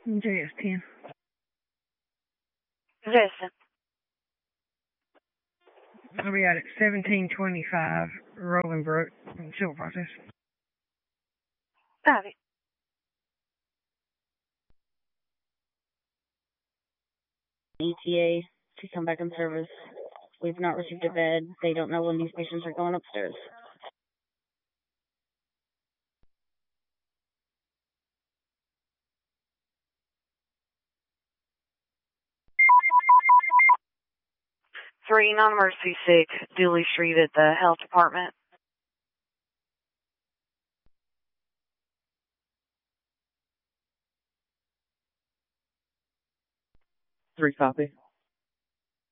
JS10. Listen. I'll be out at 1725 Rolling Brook in civil process. Got it. ETA to come back in service. We've not received a bed. They don't know when these patients are going upstairs. Three non-emergency sick, Dooley Street at the health department. 3 copy.